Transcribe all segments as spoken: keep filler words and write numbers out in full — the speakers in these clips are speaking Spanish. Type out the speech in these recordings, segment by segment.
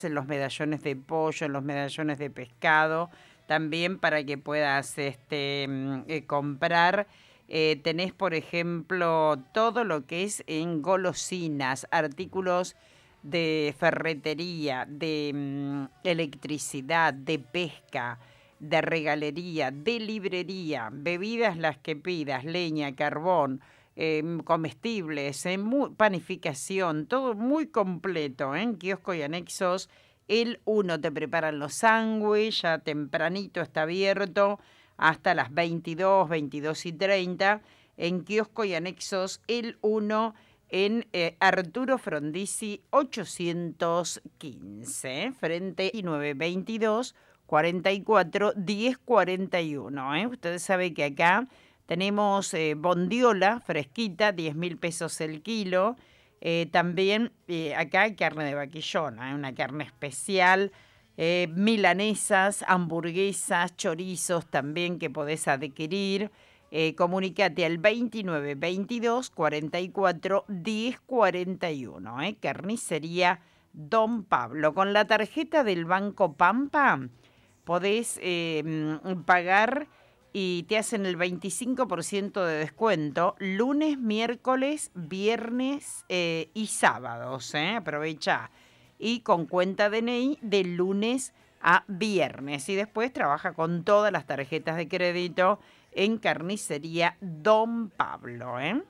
en los medallones de pollo, en los medallones de pescado, también para que puedas este, mm, eh, comprar. Eh, tenés, por ejemplo, todo lo que es en golosinas, artículos de ferretería, de mm, electricidad, de pesca, de regalería, de librería, bebidas las que pidas, leña, carbón, eh, comestibles, eh, mu- panificación, todo muy completo, ¿eh? En kiosco y anexos. El uno te preparan los sándwiches, ya tempranito está abierto, hasta las veintidós, veintidós y treinta. En kiosco y anexos, el uno en eh, Arturo Frondizi ochocientos quince, ¿eh? Frente y nueve veintidós, cuarenta y cuatro, diez cuarenta y uno. ¿eh? Ustedes saben que acá tenemos eh, bondiola fresquita, diez mil pesos el kilo. Eh, también eh, acá hay carne de vaquillona, ¿eh? Una carne especial. Eh, milanesas, hamburguesas, chorizos también que podés adquirir. Eh, comunicate al veintinueve veintidós, cuarenta y cuatro, diez cuarenta y uno. ¿eh? Carnicería Don Pablo. Con la tarjeta del Banco Pampa podés eh, pagar y te hacen el veinticinco por ciento de descuento lunes, miércoles, viernes eh, y sábados. ¿eh? Aprovecha. Y con cuenta D N I de lunes a viernes. Y después trabaja con todas las tarjetas de crédito en Carnicería Don Pablo. ¿eh?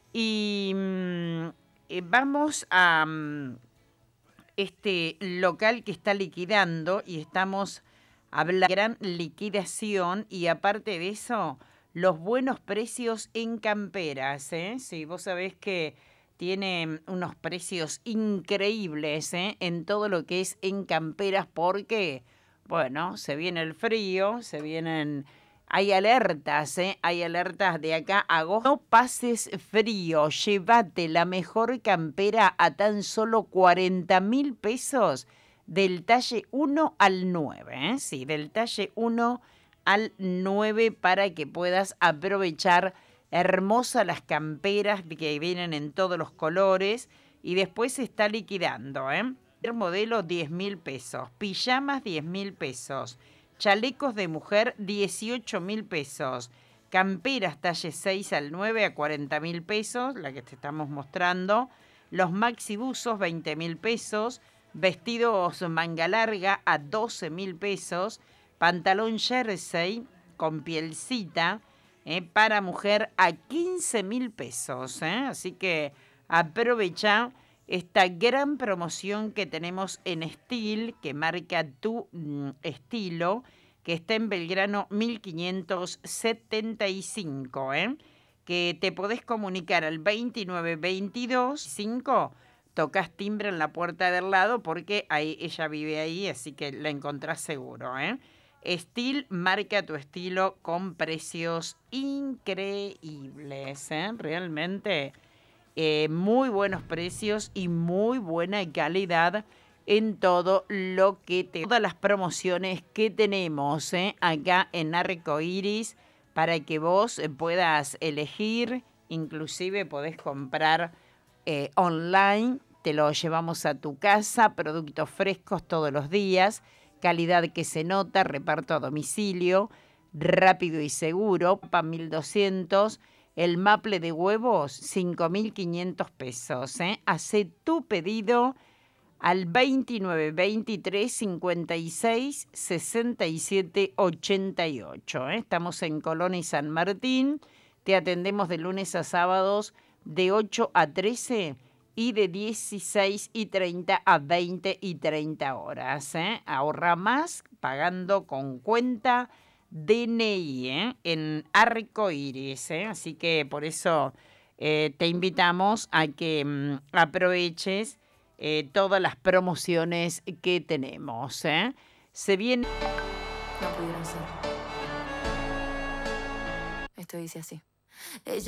Y mm, eh, vamos a mm, este local que está liquidando y estamos hablando de gran liquidación y aparte de eso, los buenos precios en camperas. ¿eh? Sí, vos sabés que tiene unos precios increíbles ¿eh? en todo lo que es en camperas porque, bueno, se viene el frío, se vienen... Hay alertas, ¿eh? Hay alertas de acá a agosto. No pases frío, llévate la mejor campera a tan solo cuarenta mil pesos del talle uno al nueve, ¿eh? Sí, del talle uno al nueve para que puedas aprovechar hermosas las camperas que vienen en todos los colores y después se está liquidando, ¿eh? El modelo diez mil pesos, pijamas diez mil pesos, chalecos de mujer dieciocho mil pesos, camperas talle seis al nueve a cuarenta mil pesos, la que te estamos mostrando, los maxi buzos veinte mil pesos, vestidos manga larga a doce mil pesos, pantalón jersey con pielcita eh, para mujer a quince mil pesos. ¿eh? Así que aprovecha esta gran promoción que tenemos en Estil, que marca tu mm, estilo, que está en Belgrano mil quinientos setenta y cinco, ¿eh? que te podés comunicar al veintinueve veintidós cinco, tocas timbre en la puerta del lado porque ahí, ella vive ahí, así que la encontrás seguro. ¿eh? Estil marca tu estilo con precios increíbles, ¿eh? realmente... Eh, muy buenos precios y muy buena calidad en todo lo que te... Todas las promociones que tenemos ¿eh? acá en Arcoiris para que vos puedas elegir, inclusive podés comprar eh, online, te lo llevamos a tu casa, productos frescos todos los días, calidad que se nota, reparto a domicilio, rápido y seguro, P A mil doscientos. El maple de huevos, cinco mil quinientos pesos. ¿eh? Hace tu pedido al veintinueve veintitrés cincuenta y seis sesenta y siete ochenta y ocho. ¿eh? Estamos en Colón y San Martín. Te atendemos de lunes a sábados de ocho a trece y de dieciséis y treinta a veinte y treinta horas. ¿eh? Ahorra más pagando con cuenta D N I ¿eh? en Arcoiris, ¿eh? así que por eso eh, te invitamos a que mm, aproveches eh, todas las promociones que tenemos. ¿eh? Se viene... No pudieron ser. Esto dice así. Ella